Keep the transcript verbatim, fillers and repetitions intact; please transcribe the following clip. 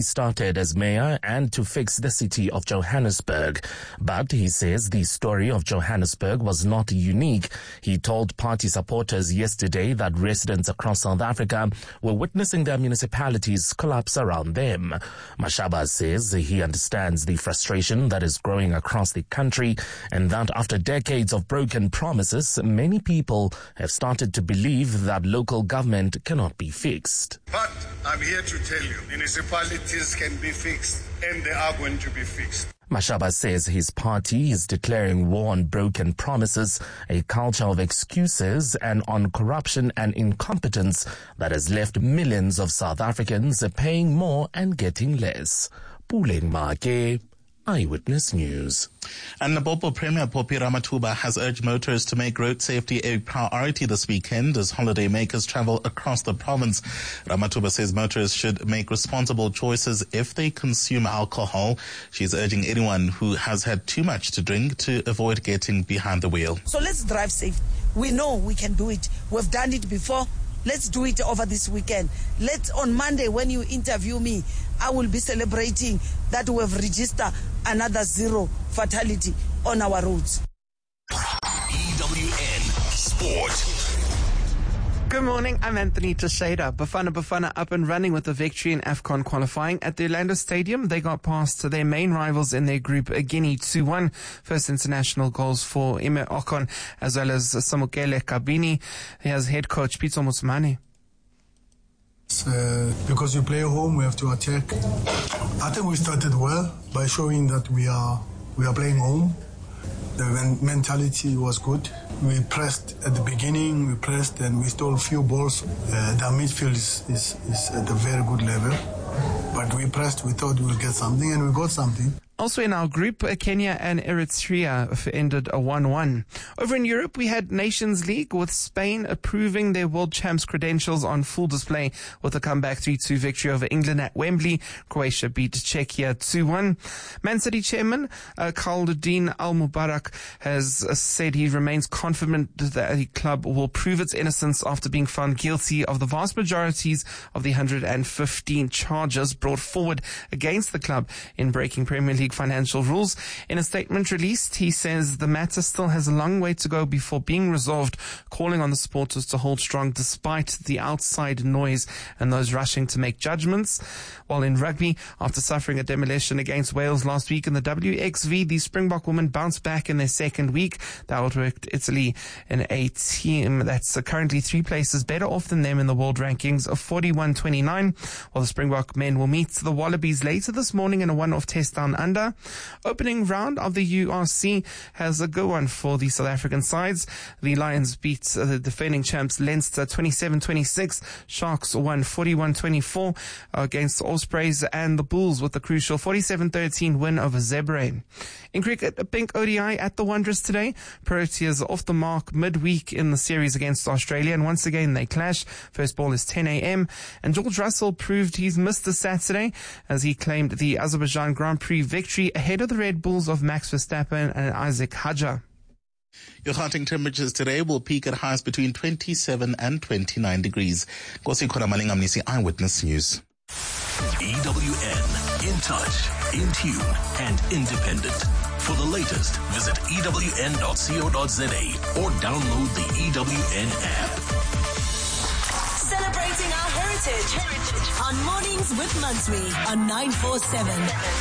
started as mayor and to fix the city of Johannesburg. But he says the story of Johannesburg was not unique. He told party supporters yesterday that residents across South Africa were witnessing their municipalities collapse around them. Mashaba says he understands the frustration that is growing across the country and that after decades of broken promises, many people have started to believe that local government cannot be fixed. But I'm here to tell you, municipalities can be fixed, and they are going to be fixed. Mashaba says his party is declaring war on broken promises, a culture of excuses, and on corruption and incompetence that has left millions of South Africans paying more and getting less. Puleng Make, Eyewitness News. And Nabopo Premier Popi Ramathuba has urged motorists to make road safety a priority this weekend as holiday makers travel across the province. Ramathuba says motorists should make responsible choices if they consume alcohol. She's urging anyone who has had too much to drink to avoid getting behind the wheel. So let's drive safe. We know we can do it. We've done it before. Let's do it over this weekend. Let on Monday, when you interview me, I will be celebrating that we have registered another zero fatality on our roads. E W N Sport. Good morning, I'm Anthony Teixeira. Bafana Bafana up and running with a victory in AFCON qualifying. At the Orlando Stadium, they got past their main rivals in their group, Guinea two one. First international goals for Ime Ocon, as well as Samukele Kabini. He has head coach Pitso Mosimane. Uh, because we play home, we have to attack. I think we started well by showing that we are we are playing home. The mentality was good. We pressed at the beginning, we pressed and we stole a few balls. Uh, the midfield is, is, is at a very good level. But we pressed, we thought we'll get something, and we got something. Also in our group, Kenya and Eritrea ended a one one. Over in Europe, we had Nations League with Spain approving their world champs credentials on full display with a comeback three two victory over England at Wembley. Croatia beat Czechia two one. Man City chairman uh, Khalidin Al-Mubarak has uh, said he remains confident that the club will prove its innocence after being found guilty of the vast majorities of the one hundred fifteen charges brought forward against the club in breaking Premier League financial rules. In a statement released, he says the matter still has a long way to go before being resolved, calling on the supporters to hold strong despite the outside noise and those rushing to make judgments. While in rugby, after suffering a demolition against Wales last week in the W X V, the Springbok women bounced back in their second week. They outworked Italy in a team that's currently three places better off than them in the world rankings of forty-one twenty-nine, while the Springbok men will meet the Wallabies later this morning in a one-off test down under. Opening round of the U R C has a good one for the South African sides. The Lions beat the defending champs Leinster twenty-seven twenty-six. Sharks won forty-one twenty-four against Ospreys, and the Bulls with the crucial forty-seven thirteen win over Zebrain. In cricket, a pink O D I at the Wanderers today. Proteas off the mark midweek in the series against Australia, and once again they clash. First ball is ten a.m. and George Russell proved he's missed the Saturday as he claimed the Azerbaijan Grand Prix victory ahead of the Red Bulls of Max Verstappen and Isaac Hadjar. Your Gauteng temperatures today will peak at highs between twenty-seven and twenty-nine degrees. Kosi Malinga Mnisi, Eyewitness News. E W N, in touch, in tune, and independent. For the latest, visit E W N dot co dot za or download the E W N app. Celebrating our heritage, heritage on Mornings with Mansui on nine four seven.